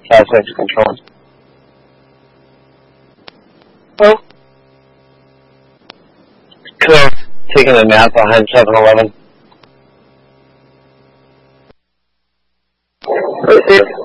Class 6 control. Oh. Clear. Taking a nap behind 7-Eleven.